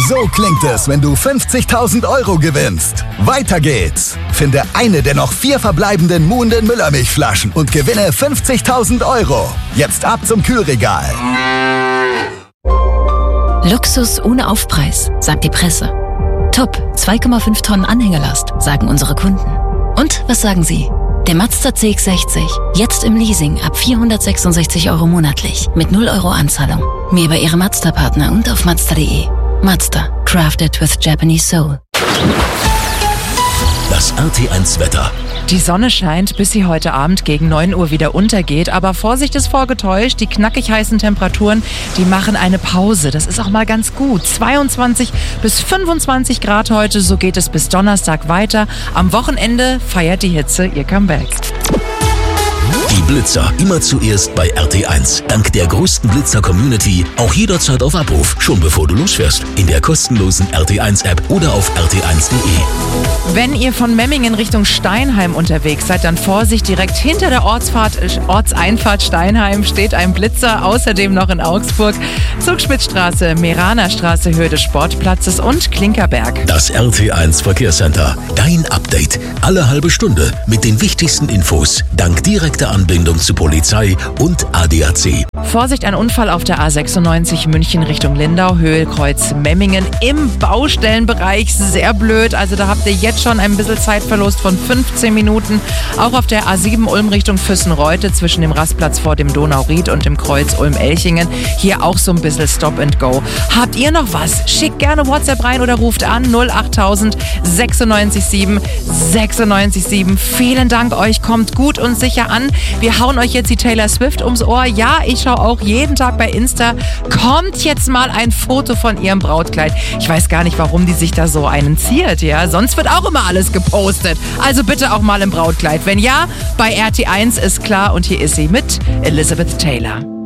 So klingt es, wenn du 50.000 € gewinnst. Weiter geht's. Finde eine der noch 4 verbleibenden Muhlen Müllermilchflaschen und gewinne 50.000 €. Jetzt ab zum Kühlregal. Luxus ohne Aufpreis, sagt die Presse. Top, 2,5 Tonnen Anhängerlast, sagen unsere Kunden. Und was sagen Sie? Der Mazda CX-60, jetzt im Leasing ab 466 € monatlich, mit 0 € Anzahlung. Mehr bei Ihrem Mazda-Partner und auf Mazda.de. Mazda, crafted with Japanese soul. Das RT1-Wetter. Die Sonne scheint, bis sie heute Abend gegen 9 Uhr wieder untergeht. Aber Vorsicht ist vorgetäuscht, die knackig heißen Temperaturen, die machen eine Pause. Das ist auch mal ganz gut. 22 bis 25 Grad heute, so geht es bis Donnerstag weiter. Am Wochenende feiert die Hitze ihr Comeback. Die Blitzer immer zuerst bei RT1. Dank der größten Blitzer-Community auch jederzeit auf Abruf, schon bevor du losfährst. In der kostenlosen RT1-App oder auf rt1.de. Wenn ihr von Memmingen Richtung Steinheim unterwegs seid, dann Vorsicht, direkt hinter der Ortseinfahrt Steinheim steht ein Blitzer. Außerdem noch in Augsburg Zugspitzstraße, Meranerstraße, Höhe des Sportplatzes und Klinkerberg. Das RT1 Verkehrscenter. Dein Update. Alle halbe Stunde mit den wichtigsten Infos. Dank direkter Anbindung zu Polizei und ADAC. Vorsicht, ein Unfall auf der A96 München Richtung Lindau, Höhe Kreuz Memmingen im Baustellenbereich. Sehr blöd, also da habt ihr jetzt schon ein bisschen Zeitverlust von 15 Minuten. Auch auf der A7 Ulm Richtung Füssenreute zwischen dem Rastplatz vor dem Donauried und dem Kreuz Ulm-Elchingen. Hier auch so ein bisschen Stop and Go. Habt ihr noch was? Schickt gerne WhatsApp rein oder ruft an 08000 967 967. Vielen Dank euch, kommt gut und sicher an. Wir hauen euch jetzt die Taylor Swift ums Ohr. Ja, ich schaue auch jeden Tag bei Insta. Kommt jetzt mal ein Foto von ihrem Brautkleid. Ich weiß gar nicht, warum die sich da so einen ziert, ja. Sonst wird auch immer alles gepostet. Also bitte auch mal im Brautkleid. Wenn ja, bei RT1 ist klar und hier ist sie mit Elizabeth Taylor.